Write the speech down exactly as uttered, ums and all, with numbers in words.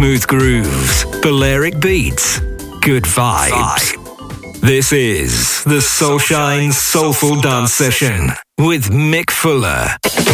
Smooth grooves, Balearic beats, good vibes. This is the Soulshine Soulful Dance Session with Mick Fuller.